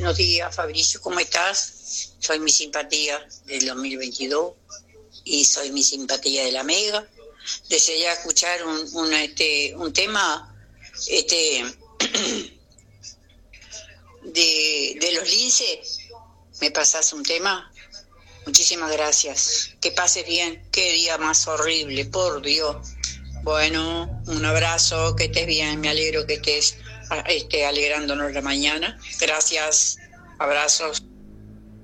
buenos días, Fabricio, ¿cómo estás? Soy mi simpatía del 2022 y soy mi simpatía de la Mega. Desearía escuchar un tema de los linces. ¿Me pasás un tema? Muchísimas gracias. Que pases bien. Qué día más horrible, por Dios. Bueno, un abrazo, que estés bien. Me alegro que estés alegrándonos la mañana. Gracias. Abrazos.